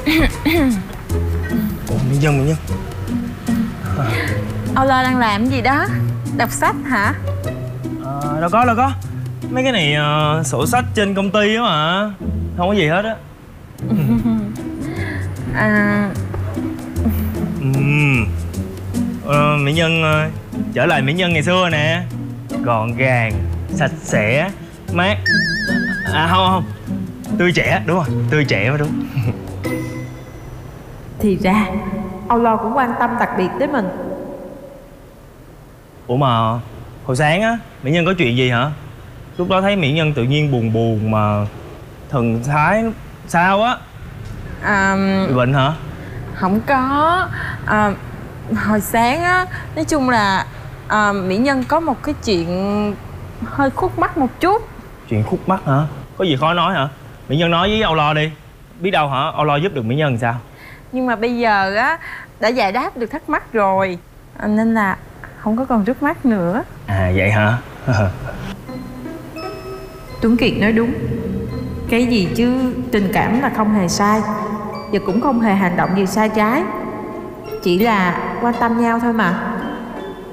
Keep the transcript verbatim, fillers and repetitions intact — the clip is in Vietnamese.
Ủa, Mỹ Nhân, Mỹ Nhân à. Âu Lo đang làm gì đó? Đọc sách hả? À, đâu có, đâu có. Mấy cái này uh, sổ sách trên công ty á mà. Không có gì hết á. À... uhm. ờ, Mỹ Nhân uh, trở lại Mỹ Nhân ngày xưa nè. Gọn gàng, sạch sẽ, mát. À không không, tươi trẻ, đúng rồi, tươi trẻ mới đúng. Thì ra Âu Lo cũng quan tâm đặc biệt tới mình. Ủa mà hồi sáng á, Mỹ Nhân có chuyện gì hả? Lúc đó thấy Mỹ Nhân tự nhiên buồn buồn mà thần thái sao á? À... Bị bệnh hả? Không có. À, hồi sáng á, nói chung là à, Mỹ Nhân có một cái chuyện hơi khúc mắc một chút. Chuyện khúc mắc hả? Có gì khó nói hả? Mỹ Nhân nói với Âu Lo đi. Biết đâu hả, Âu Lo giúp được Mỹ Nhân sao? Nhưng mà bây giờ á, đã giải đáp được thắc mắc rồi, à, nên là không có còn trước mắt nữa. À vậy hả? Tuấn Kiệt nói đúng. Cái gì chứ tình cảm là không hề sai, và cũng không hề hành động gì sai trái, chỉ là quan tâm nhau thôi mà.